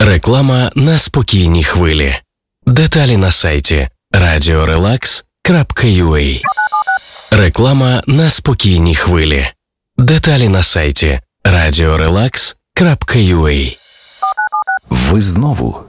Реклама на спокійній хвилі. Деталі на сайті radiorelax.ua. Реклама на спокійній хвилі. Деталі на сайті radiorelax.ua. Ви знову